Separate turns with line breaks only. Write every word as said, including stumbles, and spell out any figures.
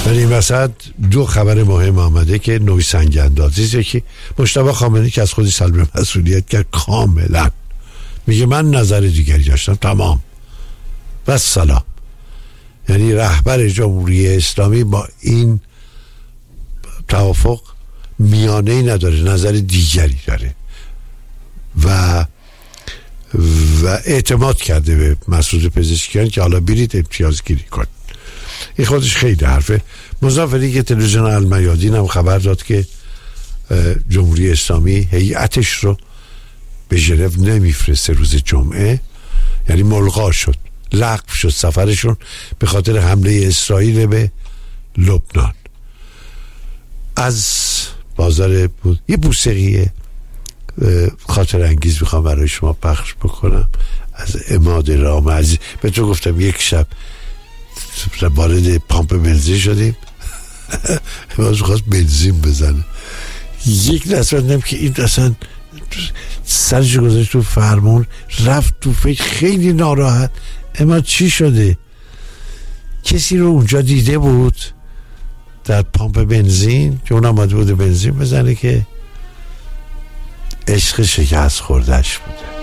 در این وسط دو خبر مهم آمده که نوعی سنگ اندازیه که مجتبی خامنه‌ای که از خودی سلب مسئولیت کرد کاملا، میگه من نظر دیگری داشتم، تمام و سلام. یعنی رهبر جمهوری اسلامی با این توافق میانه‌ای نداره، نظر دیگری داره و و اعتماد کرده به مسعود پزشکیان که حالا برید امتیازگیری کن. این خودش خیلی حرفه. مضافری که تلویزیون المیادین هم خبر داد که جمهوری اسلامی هیئتش رو به ژنو نمیفرسته روز جمعه، یعنی ملغا شد، لغو شد سفرشون به خاطر حمله اسرائیل به لبنان. از بازار بود یه موسیقی خاطر انگیز میخوام برای شما پخش بکنم از عماد رام عزیز. به تو گفتم یک شب وارد پامپ بنزین شدیم باز خواست بنزین بزنه، یک دست دیدم که این اصلا سرش گذاشت تو فرمون، رفت تو فکر، خیلی ناراحت. اما چی شده؟ کسی رو اونجا دیده بود در پامپ بنزین که اون آمده بود بنزین بزنه که عشق شکست خوردش بوده.